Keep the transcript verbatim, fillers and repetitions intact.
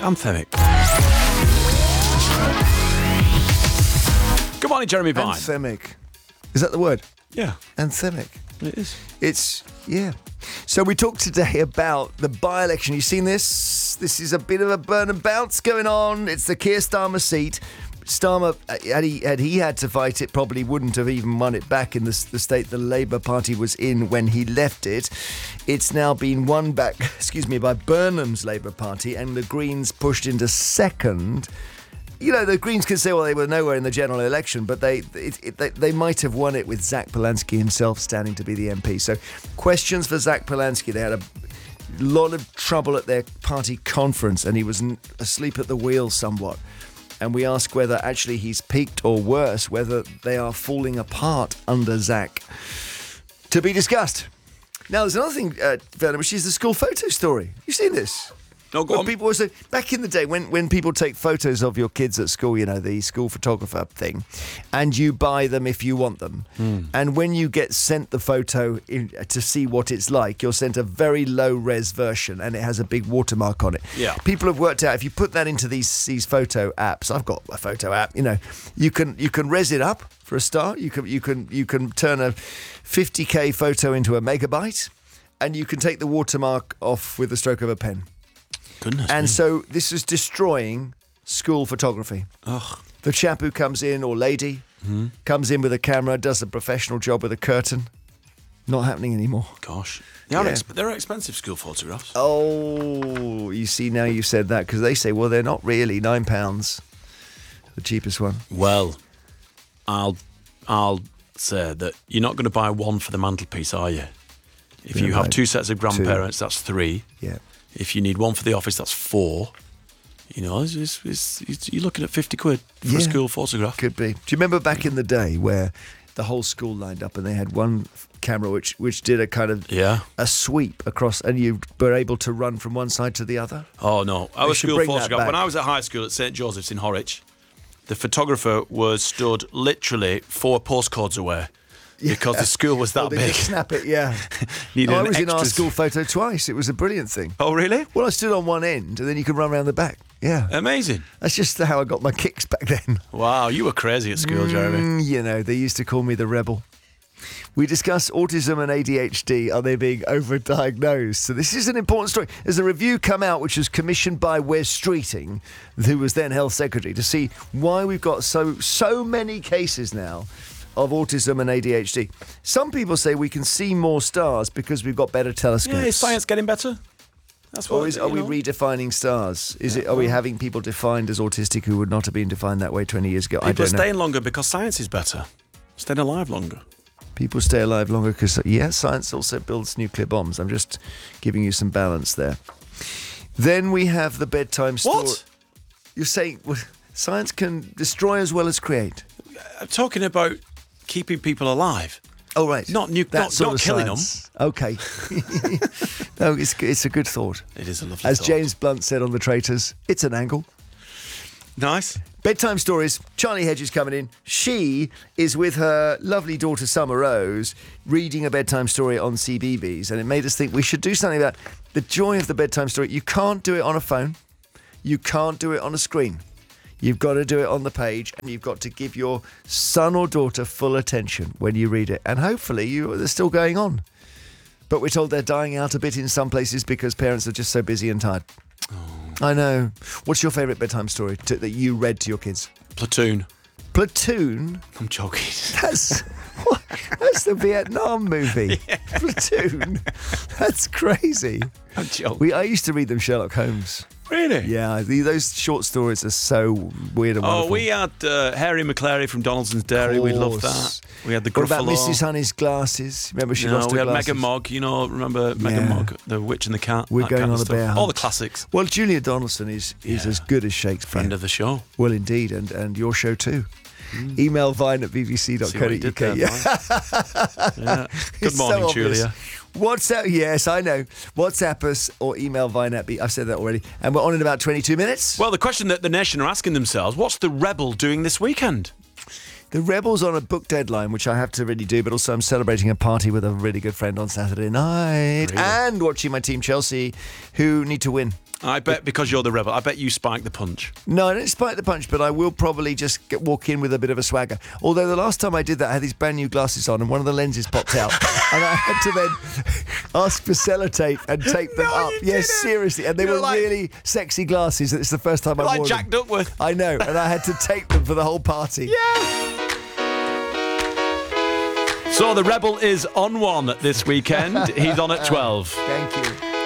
Anthemic. Good morning, Jeremy Vine. Anthemic. Is that the word? Yeah. Anthemic. It is. It's, yeah. So we talked today about the by-election. You've seen this? This is a bit of a burn and bounce going on. It's the Keir Starmer seat. Starmer, had he, had he had to fight it, probably wouldn't have even won it back in the, the state the Labour Party was in when he left it. It's now been won back, excuse me, by Burnham's Labour Party, and the Greens pushed into second. You know, the Greens can say, well, they were nowhere in the general election, but they it, it, they, they might have won it with Zach Polanski himself standing to be the M P. So, questions for Zach Polanski. They had a lot of trouble at their party conference, and he was asleep at the wheel somewhat. And we ask whether actually he's peaked or worse, whether they are falling apart under Zach. To be discussed. Now, there's another thing, uh, Werner, which is the school photo story. You seen this? No, go Well, on. people also, back in the day, when, when people take photos of your kids at school, you know, the school photographer thing, and you buy them if you want them. Mm. And when you get sent the photo in, to see what it's like, you're sent a very low-res version, and it has a big watermark on it. Yeah. People have worked out, if you put that into these these photo apps, I've got a photo app, you know, you can you can res it up for a start. You can you can you can turn a fifty K photo into a megabyte, and you can take the watermark off with the stroke of a pen. Goodness And me. so this is destroying school photography. Ugh. The chap who comes in, or lady, mm-hmm. comes in with a camera, does a professional job with a curtain. Not happening anymore. Gosh. They are Yeah. ex- they're expensive school photographs. Oh, you see, now you've said that, because they say, well, they're not really nine pounds, the cheapest one. Well, I'll I'll say that you're not going to buy one for the mantelpiece, are you? If You're you gonna have buy two sets of grandparents, that's three. Yeah. If you need one for the office, that's four. You know, it's, it's, it's, it's, you're looking at fifty quid for Yeah. a school photograph. Could be. Do you remember back in the day where the whole school lined up and they had one f- camera which which did a kind of Yeah. a sweep across, and you were able to run from one side to the other? Oh, no. Our should school bring that photograph, back. when I was at high school at Saint Joseph's in Horwich, the photographer was stood literally four postcodes away because the school was that Oh, they big. just snap it, yeah. Needed Oh, I an was in our extra- school photo twice. It was a brilliant thing. Oh, really? Well, I stood on one end, and then you could run around the back. Yeah. Amazing. That's just how I got my kicks back then. Wow, you were crazy at school, Jeremy. Mm, you know, they used to call me the rebel. We discuss autism and A D H D. Are they being overdiagnosed? So this is an important story. There's a review come out which was commissioned by Wes Streeting, who was then Health Secretary, to see why we've got so so many cases now of autism and A D H D. Some people say we can see more stars because we've got better telescopes. Yeah, is science getting better? That's what. Or is, you are we know. redefining stars? Is it? Are we having people defined as autistic who would not have been defined that way twenty years ago? I People are don't know. staying longer because science is better. Staying alive longer. People stay alive longer because, yeah, science also builds nuclear bombs. I'm just giving you some balance there. Then we have the bedtime story. What? You're saying well, science can destroy as well as create. I'm talking about keeping people alive. Oh, right. Not nu- That not- sort not of killing science. Okay. No, it's, it's a good thought. It is a lovely As thought. James Blunt said on The Traitors, it's an angle. Nice. Bedtime stories. Charlie Hedges coming in. She is with her lovely daughter Summer Rose reading a bedtime story on C B B S, and it made us think we should do something about the joy of the bedtime story. You can't do it on a phone. You can't do it on a screen. You've got to do it on the page, and you've got to give your son or daughter full attention when you read it. And hopefully you, they're still going on. But we're told they're dying out a bit in some places because parents are just so busy and tired. I know. What's your favourite bedtime story to, that you read to your kids? Platoon. Platoon? I'm joking. That's what, that's the Vietnam movie. Yeah. Platoon. That's crazy. I'm joking. We I used to read them Sherlock Holmes. Really? Yeah, the, those short stories are so weird and Oh, wonderful. we had uh, Harry McClary from Donaldson's Dairy. We loved that. We had the What Gruffalo. about Missus Honey's glasses? Remember she No, lost we her had glasses? Megan Mogg. You know, remember Megan Yeah. Mogg, the Witch and the Cat. We're that going kind on of a stuff. bear hunt. All the classics. Well, Julia Donaldson is is Yeah. as good as Shakespeare. Friend of the show. Well, indeed, and, and your show too. Mm. Email vine at b b c dot See co what you dot did uk. there, Yeah. Yeah. Good It's so morning, obvious. Julia. WhatsApp, yes, I know. WhatsApp us or email Vine at B. I've said that already. And we're on in about twenty-two minutes. Well, the question that the nation are asking themselves, what's the rebel doing this weekend? The Rebels on a book deadline, which I have to really do, but also I'm celebrating a party with a really good friend on Saturday night. Really? And watching my team Chelsea, who need to win. I bet because you're the rebel, I bet you spike the punch. No, I don't spike the punch, but I will probably just get, walk in with a bit of a swagger. Although the last time I did that, I had these brand new glasses on and one of the lenses popped out. And I had to then ask for sellotape and tape them No, up. you Yes, didn't. seriously. And they You're were like- really sexy glasses. It's the first time I Like wore Jack them. Duckworth. I know. And I had to tape them for the whole party. Yeah. So the Rebel is on one this weekend. He's on at twelve. Thank you.